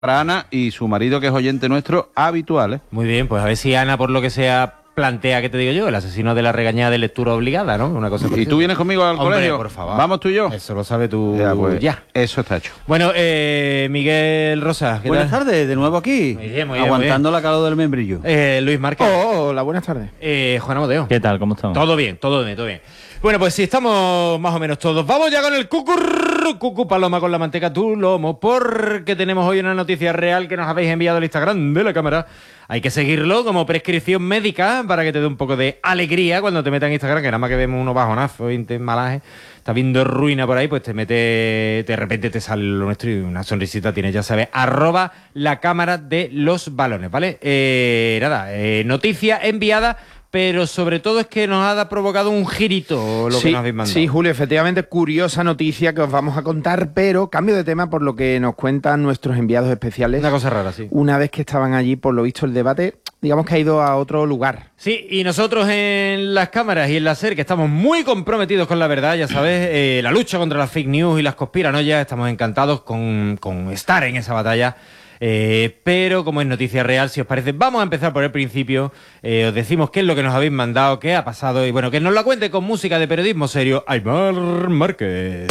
para Ana y su marido, que es oyente nuestro habitual, ¿eh? Muy bien, pues a ver si Ana, por lo que sea, plantea, ¿qué te digo yo? El asesino de la regañada de lectura obligada, ¿no? Una cosa ¿Y tú vienes conmigo al Hombre, colegio? por favor. ¿Vamos tú y yo? Eso lo sabes tú ya. Eso está hecho. Bueno, Miguel Rosa, ¿qué Buenas tal? tardes, de nuevo aquí. Muy bien, aguantando la calor del membrillo. Luis Márquez. Hola, buenas tardes. Juan Amodeo. ¿Qué tal? ¿Cómo estamos? Todo bien, todo bien, todo bien. Bueno, pues si estamos más o menos todos, vamos ya con el cucu paloma con la manteca tu lomo, porque tenemos hoy una noticia real que nos habéis enviado al Instagram de la cámara. Hay que seguirlo como prescripción médica para que te dé un poco de alegría cuando te metas en Instagram, que nada más que vemos unos bajonazos y malaje, estás viendo ruina por ahí, pues te mete, de repente te sale lo nuestro y una sonrisita tienes, ya sabes, @la cámara de los balones, ¿vale? Noticia enviada, pero sobre todo es que nos ha provocado un girito lo que nos habéis mandado. Sí, Julio, efectivamente, curiosa noticia que os vamos a contar, pero cambio de tema por lo que nos cuentan nuestros enviados especiales. Una cosa rara, sí. Una vez que estaban allí, por lo visto, el debate, digamos que ha ido a otro lugar. Sí, y nosotros en las cámaras y en la SER, que estamos muy comprometidos con la verdad, ya sabes, la lucha contra las fake news y las conspiranoias, estamos encantados con estar en esa batalla. Pero como es noticia real, si os parece, vamos a empezar por el principio. Os decimos qué es lo que nos habéis mandado, qué ha pasado y bueno, que nos lo cuente con música de periodismo serio Aymar Márquez.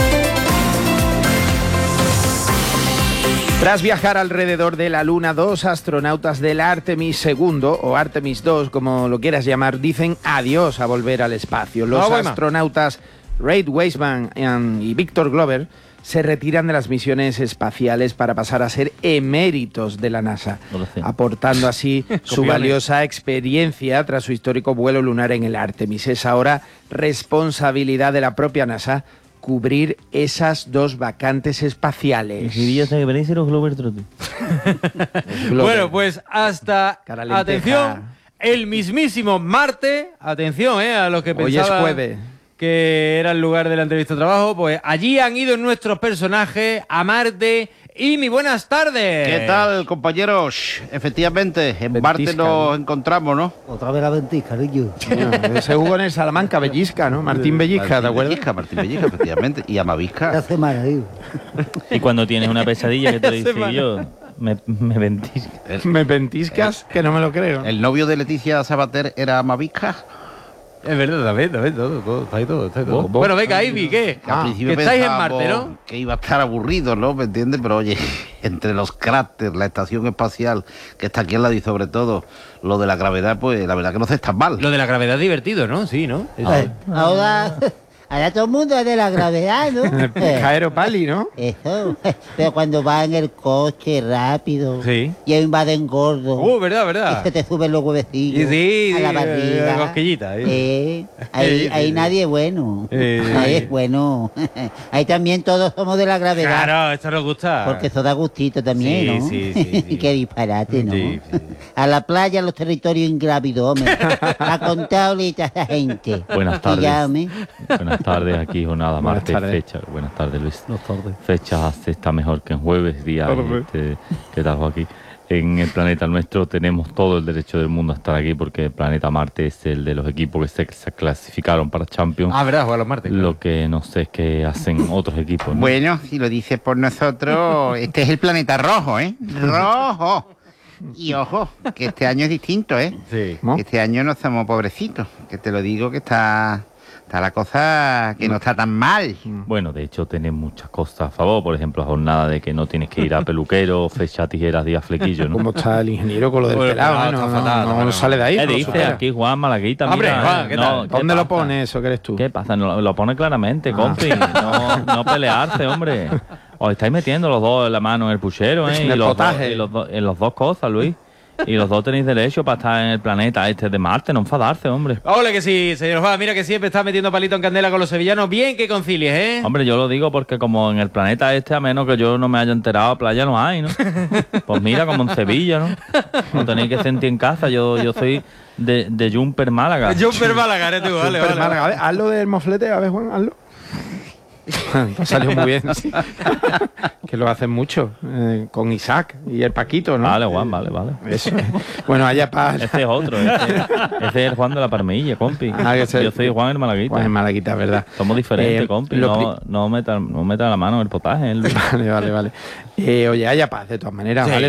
Tras viajar alrededor de la Luna, 2 astronautas del Artemis II, o Artemis II, como lo quieras llamar, dicen adiós a volver al espacio. Los astronautas Reid Wiseman y Victor Glover se retiran de las misiones espaciales para pasar a ser eméritos de la NASA, aportando así su valiosa experiencia tras su histórico vuelo lunar en el Artemis. Es ahora responsabilidad de la propia NASA cubrir esas dos vacantes espaciales. Bueno, pues hasta, atención, el mismísimo Marte, atención, a los que pensaban... Hoy es jueves. Que era el lugar de la entrevista de trabajo, pues allí han ido nuestros personajes a Marte. Y mi buenas tardes. ¿Qué tal, compañeros? Efectivamente, en Marte nos encontramos, ¿no? Otra vez la ventisca, niño. Ese jugó en el Salamanca, Bellisca, ¿no? Martín Bellisca, ¿te acuerdas? Martín Bellisca, efectivamente. Y Amavisca. La semana, digo. Y cuando tienes una pesadilla que te dice yo, me ventiscas. ¿Me ventiscas? Que no me lo creo. ¿El novio de Leticia Sabater era Amavisca? Es verdad, también, todo, está ahí todo. Bueno, venga, Ivy, ¿qué? Al principio que estáis en Marte, ¿no? Que iba a estar aburrido, ¿no? ¿Me entiendes? Pero oye, entre los cráteres, la estación espacial que está aquí al lado y sobre todo lo de la gravedad, pues la verdad que no se está mal. Lo de la gravedad es divertido, ¿no? Sí, ¿no? Ahora todo el mundo es de la gravedad, ¿no? Caero Pali, ¿no? Eso. Pero cuando vas en el coche rápido, sí, y hay un badén gordo, verdad. y se te suben los huevecillos a la barriga. Cosquillita. Ahí nadie es bueno. Nadie es bueno. Ahí también todos somos de la gravedad. Claro, esto nos gusta. Porque eso da gustito también, ¿no? Sí. Qué disparate, ¿no? Sí. A la playa, a los territorios ingrávidos, hombre. A contar ahorita a esa gente. Buenas tardes. Llame. Buenas tardes, aquí jornada martes, fecha. Buenas tardes, Luis. Buenas tardes. Fecha está mejor que en jueves, día que trajo aquí. En el planeta nuestro tenemos todo el derecho del mundo a estar aquí porque el planeta Marte es el de los equipos que se clasificaron para Champions. ¿Verdad? Juega los martes. Lo que no sé es qué hacen otros equipos, ¿no? Bueno, si lo dices por nosotros, este es el planeta rojo, ¿eh? ¡Rojo! Y ojo, que este año es distinto, ¿eh? Sí. Este año no estamos pobrecitos, que te lo digo que está la cosa que no está tan mal. Bueno, de hecho, tiene muchas cosas a favor. Por ejemplo, la jornada de que no tienes que ir a peluquero, fecha, tijeras, día, flequillo, ¿no? ¿Cómo está el ingeniero con lo del pelado? No sale de ahí. ¿Qué dice aquí Juan Malaguita? Hombre, mira, Juan, ¿qué tal? ¿Dónde lo pone eso que eres tú? ¿Qué pasa? Lo pone claramente, compi. No pelearse, hombre. Os estáis metiendo los dos la mano en el puchero, ¿eh? En el potaje. En los dos cosas, Luis. Y los dos tenéis derecho para estar en el planeta este de Marte, no enfadarse, hombre. Hola que sí, señor Juan, mira que siempre está metiendo palito en candela con los sevillanos. Bien que concilies, ¿eh? Hombre, yo lo digo porque como en el planeta este, a menos que yo no me haya enterado, playa no hay, ¿no? Pues mira, como en Sevilla, ¿no? No tenéis que sentir en casa, yo soy de Jumper Málaga. Jumper Málaga, eres tú, vale. Málaga. A ver, hazlo del moflete, a ver, Juan, hazlo. Pues salió muy bien, sí. Que lo hacen mucho, con Isaac y el Paquito, ¿no? Vale, Juan, vale. Eso. Bueno, haya paz. Este es otro, este es el Juan de la Parmilla, compi. Yo soy Juan el Malaguita. Juan el Malaguita, ¿verdad? Somos diferentes, compi. No meta la mano en el potaje. Vale. Oye, haya paz de todas maneras, Sí. ¿vale?